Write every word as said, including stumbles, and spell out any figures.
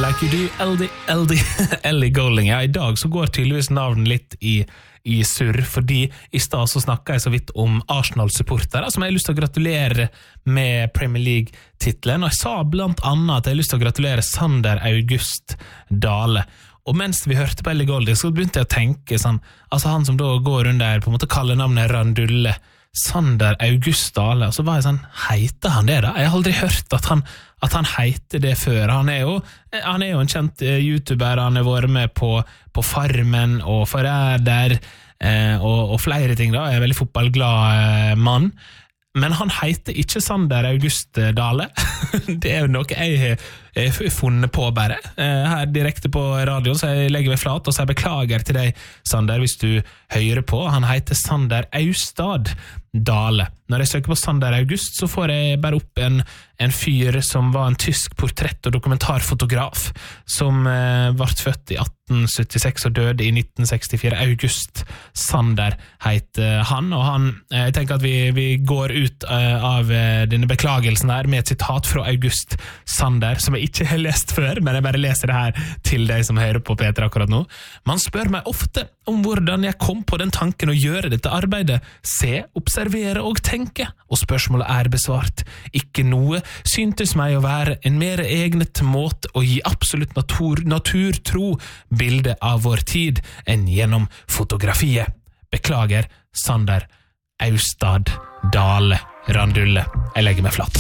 Like You Do, Ellie, Ellie, Ellie Goulding. Ja, i dag så går tydeligvis navnet litt i, i surr, fordi i stad så snakket jeg så vidt om Arsenal-supportere, som jeg har lyst til å gratulere med Premier League-titlen, og jeg sa blant annet at jeg har lyst til å gratulere Sander August Dale. Og mens vi hørte på Ellie Goulding, så begynte jeg å tenke sånn, altså han som da går rundt der, på en måte kaller navnet Randulle, Sander August Dale, og så var jeg sånn, heter han det da? Jeg har aldri hørt at han, at han heter det før. Han er jo, han er jo en kjent uh, YouTuber, han har vært med på, på Farmen og Forræder, uh, og, og flere ting da, jeg er en veldig fotballglad uh, mann. Men han heter ikke Sander August Dale. Det er jo noe jeg har funnet på bare. Her direkte på radio, så jeg legger meg flat, og så jeg beklager til deg, Sander, hvis du hører på. Han heter Sander Austad Dale. Når jeg søker på Sander August, så får jeg bare opp en, en fyr som var en tysk portrett- og dokumentarfotograf, som eh, ble født i atten syttiseks og døde i nitten sekstifire. August Sander heter han, og han, eh, jeg tenker at vi, vi går ut eh, av eh, denne beklagelsen her med et sitat fra August Sander, som jeg ikke har lest før, men jeg bare leser det her til deg som hører på P tre akkurat nå. Man spør meg ofte om hvordan jeg kom på den tanken å gjøre dette arbeidet, se, observere og tenke, og spørsmålet er besvart. Ikke noe syntes meg å være en mer egnet måte å gi absolutt natur, naturtro bilde av vår tid enn gjennom fotografiet. Beklager, Sander Austad Dale Randulle. Jeg legger meg flatt.